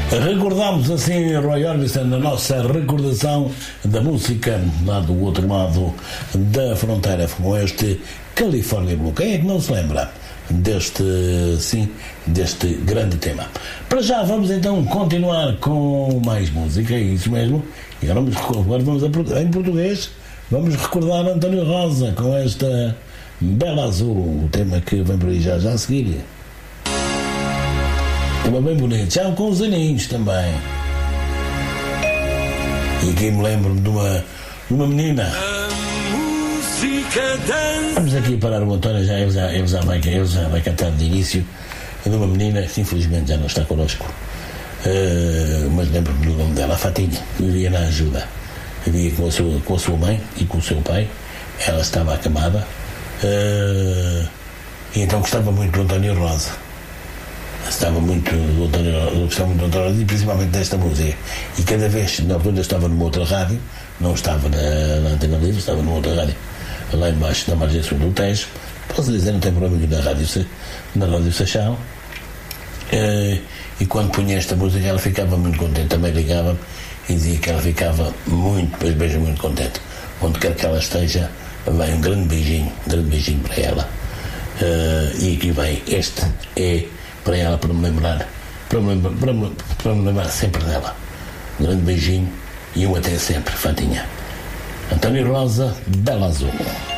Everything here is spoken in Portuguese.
Recordamos assim Roy Orbison na nossa recordação da música lá do outro lado da fronteira, com este California Blue. Quem é que não se lembra deste grande tema? Para já vamos então continuar com mais música, é isso mesmo. E agora vamos em português, vamos recordar António Rosa com esta Bela Azul, o tema que vem por aí já a seguir. Tema bem bonito, já com os aninhos também. E aqui me lembro de uma menina. Vamos aqui parar o António, ele já vai cantar de início, de uma menina que infelizmente já não está connosco, mas lembro-me do nome dela, a Fatinha, que vivia na ajuda, vivia com a sua mãe e com o seu pai. Ela estava acamada, e então gostava muito do António Rosa. Gostava muito do António Rosa e principalmente desta música. E cada vez, na altura, estava numa outra rádio, não estava na Antena Livre, estava numa outra rádio, lá embaixo, na margem sul do Tejo. Posso dizer, não tem problema nenhum, na Rádio Seixal. E quando punha esta música, ela ficava muito contente. Também ligava e dizia que ela ficava muito, mas mesmo muito contente. Onde quer que ela esteja, vai um grande beijinho para ela. E aqui vem, este é para ela, para me lembrar sempre dela. Um grande beijinho e um até sempre, Fatinha. António Rosa, Bela Azul.